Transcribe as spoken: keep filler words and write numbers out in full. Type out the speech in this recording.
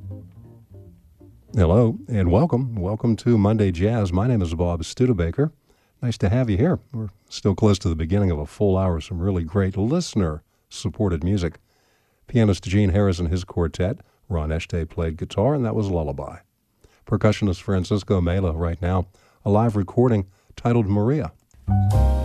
Hello and welcome. Welcome to Monday Jazz. My name is Bob Studebaker. Nice to have you here. We're still close to the beginning of a full hour of some really great listener-supported music. Pianist Gene Harris and his quartet. Ron Eshte played guitar, and that was Lullaby. Percussionist Francisco Mela right now, a live recording titled Maria.